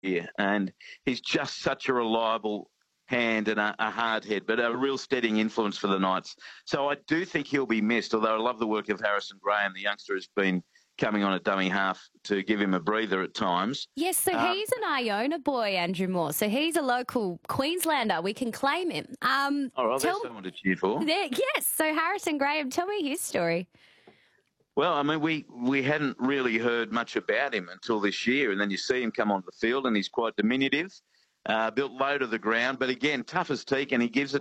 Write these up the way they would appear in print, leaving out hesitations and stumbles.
year, and he's just such a reliable hand and a hard head, but a real steadying influence for the Knights. So I do think he'll be missed, although I love the work of Harrison Graham. The youngster has been coming on at dummy half to give him a breather at times. Yes, so he's an Iona boy, Andrew Moore. So he's a local Queenslander. We can claim him. All right, that's someone to cheer for. Yes, so Harrison Graham, tell me his story. Well, I mean, we hadn't really heard much about him until this year, and then you see him come onto the field, and he's quite diminutive, built low to the ground, but again, tough as teak, and he gives the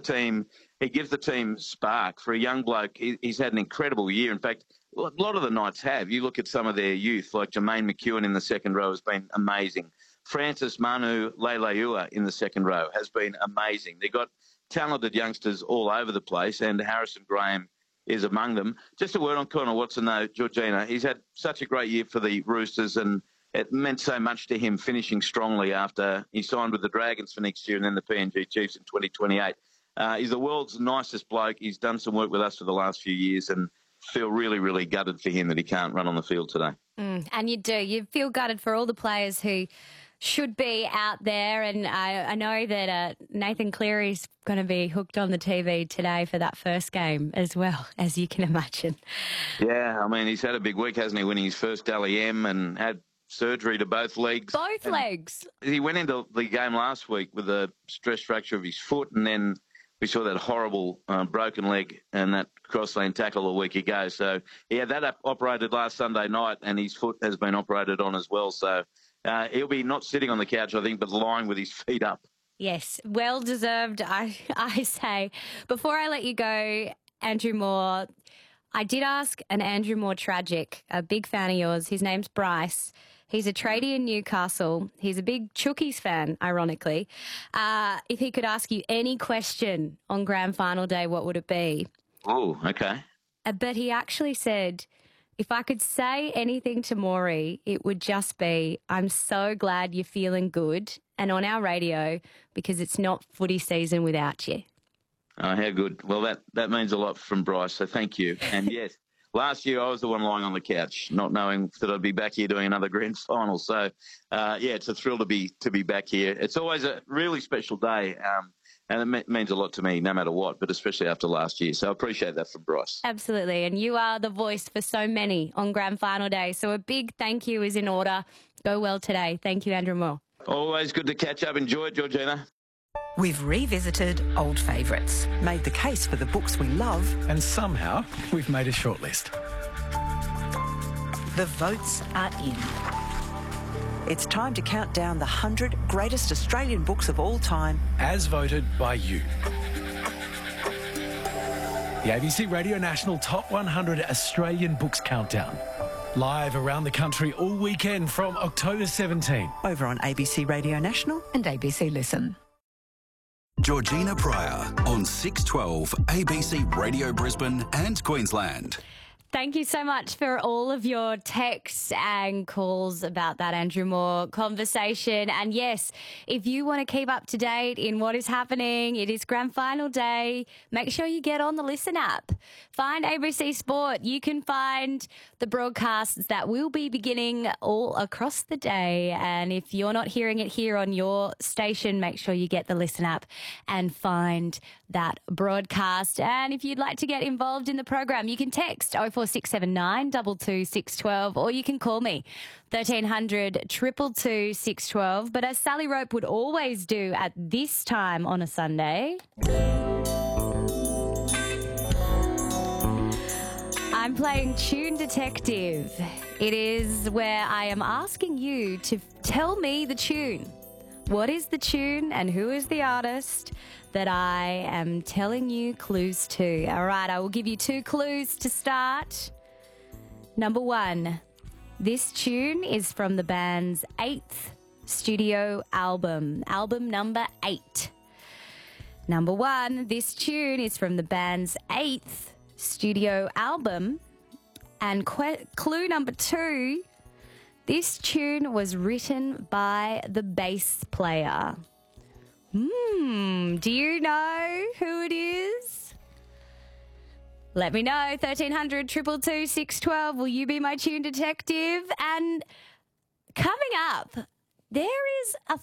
team spark. For a young bloke, he's had an incredible year. In fact, a lot of the Knights have. You look at some of their youth, like Jermaine McEwen in the second row has been amazing. Francis Manu Leilua in the second row has been amazing. They've got talented youngsters all over the place, and Harrison Graham is among them. Just a word on Connor Watson, though, Georgina. He's had such a great year for the Roosters, and it meant so much to him finishing strongly after he signed with the Dragons for next year and then the PNG Chiefs in 2028. He's the world's nicest bloke. He's done some work with us for the last few years, and feel really, really gutted for him that he can't run on the field today. And you do. You feel gutted for all the players who should be out there. And I know that Nathan Cleary's going to be hooked on the TV today for that first game as well, as you can imagine. Yeah, I mean, he's had a big week, hasn't he, winning his first Dally M and had surgery to both legs. Both legs? He went into the game last week with a stress fracture of his foot, and then we saw that horrible broken leg and that cross-lane tackle a week ago. So he had that operated last Sunday night, and his foot has been operated on as well. So he'll be not sitting on the couch, I think, but lying with his feet up. Yes, well deserved, I say. Before I let you go, Andrew Moore, I did ask an Andrew Moore tragic, a big fan of yours. His name's Bryce. He's a tradie in Newcastle. He's a big Chookies fan, ironically. If he could ask you any question on Grand Final Day, what would it be? Oh, okay. But he actually said, if I could say anything to Maury, it would just be, I'm so glad you're feeling good and on our radio, because it's not footy season without you. Oh, how good. Well, that means a lot from Bryce, so thank you. And yes, last year I was the one lying on the couch, not knowing that I'd be back here doing another grand final. So, yeah, it's a thrill to be back here. It's always a really special day, and it means a lot to me no matter what, but especially after last year. So I appreciate that from Bryce. Absolutely, and you are the voice for so many on Grand Final Day. So a big thank you is in order. Go well today. Thank you, Andrew Moore. Always good to catch up. Enjoy it, Georgina. We've revisited old favourites, made the case for the books we love, and somehow we've made a shortlist. The votes are in. It's time to count down the 100 greatest Australian books of all time, as voted by you. The ABC Radio National Top 100 Australian Books Countdown. Live around the country all weekend from October 17. Over on ABC Radio National and ABC Listen. Georgina Pryor on 612 ABC Radio Brisbane and Queensland. Thank you so much for all of your texts and calls about that Andrew Moore conversation. And yes, if you want to keep up to date in what is happening, it is Grand Final Day. Make sure you get on the Listen app. Find ABC Sport. You can find the broadcasts that will be beginning all across the day. And if you're not hearing it here on your station, make sure you get the Listen app and find that broadcast. And if you'd like to get involved in the program, you can text 04679 22 612, or you can call me 1300 222 612. But as Sally Rope would always do at this time on a Sunday, I'm playing Tune Detective. It is where I am asking you to tell me the tune. What is the tune and who is the artist that I am telling you clues to? All right, I will give you 2 clues to start. Number 1, this tune is from the band's 8th studio album, album number 8. Number 1, this tune is from the band's 8th studio album. And clue number 2, this tune was written by the bass player. Do you know who it is? Let me know. 1300 222 612. Will you be my tune detective? And coming up, There is a